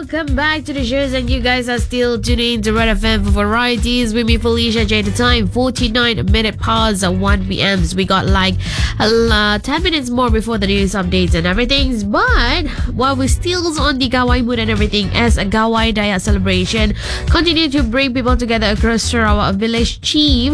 welcome back to the shows, and you guys are still tuning in to Red FM for varieties with me, Felicia J. The time 49 minute past 1 p.m. So we got like 10 minutes more before the news updates and everything. But while we're still on the Gawai mood and everything, as a Gawai Dayak celebration continue to bring people together across Sarawak, a village chief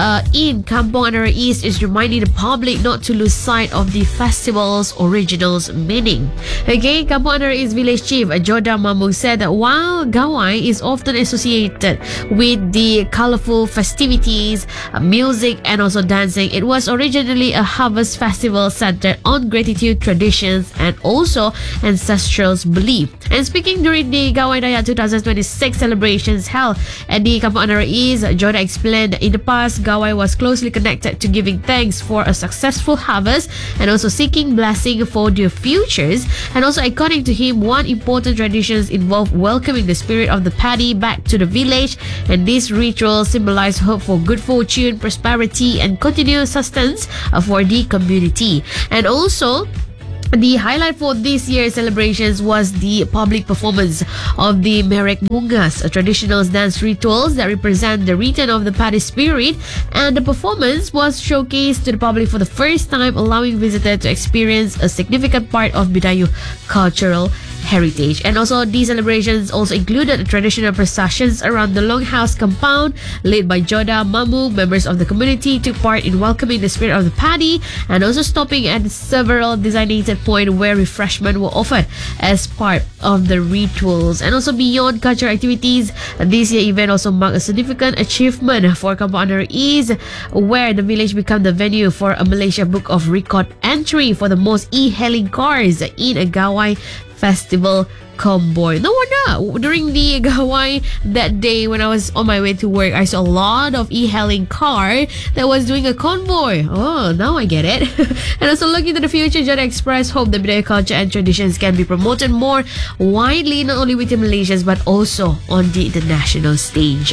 in Kampong Anara East is reminding the public not to lose sight of the festival's original meaning. Okay, Kampong Anara East village chief Joda Mamu said that while Gawai is often associated with the colorful festivities, music and also dancing, it was originally a harvest festival centered on gratitude, traditions and also ancestral belief. And speaking during the Gawai Dayak 2026 celebrations held at the Kampong Anara East, Joda explained that in the past, Gawai was closely connected to giving thanks for a successful harvest and also seeking blessing for their futures. And also, according to him, one important traditions involve welcoming the spirit of the paddy back to the village, and this ritual symbolized hope for good fortune, prosperity and continuous sustenance for the community. And also, the highlight for this year's celebrations was the public performance of the Merek Mungas, a traditional dance rituals that represent the return of the paddy spirit, and the performance was showcased to the public for the first time, allowing visitors to experience a significant part of Bidayuh cultural heritage. And also, these celebrations also included traditional processions around the Longhouse compound led by Joda Mamu. Members of the community took part in welcoming the spirit of the paddy and also stopping at several designated points where refreshment were offered as part of the rituals. And also, beyond cultural activities, this year event also marked a significant achievement for Kampong Anara East, where the village became the venue for a Malaysia Book of Record entry for the most e-hailing cars in a Gawai festival convoy. No wonder during the Gawai that day when I was on my way to work, I saw a lot of e-hailing car that was doing a convoy. Oh, now I get it. And also, looking to the future, Joda expressed hope that Bidayuh culture and traditions can be promoted more widely, not only within Malaysia but also on the international stage.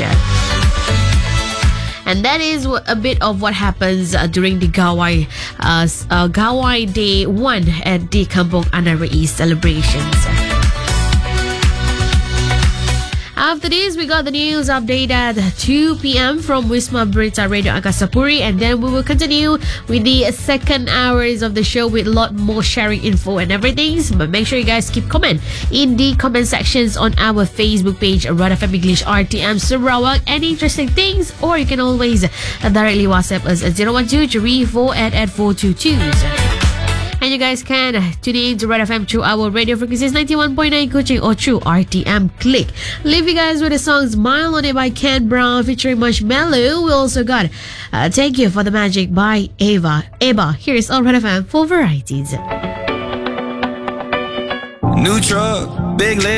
And that is a bit of what happens during the Gawai Day 1 at the Kampong Anara East celebrations. After this, we got the news update at 2 p.m. from Wisma Berita Radio Angkasa Puri, and then we will continue with the second hours of the show with a lot more sharing info and everything. But make sure you guys keep comment in the comment sections on our Facebook page, Red FM English RTM Sarawak. Any interesting things, or you can always directly WhatsApp us at 012-3488-422. And you guys can tune in to Red FM through our radio frequencies 91.9 Kuching or through RTM Click. Leave you guys with the song Smile On It by Ken Brown featuring Marshmello. We also got Thank You for the Magic by Eva. Here's on Red FM for varieties. New truck, big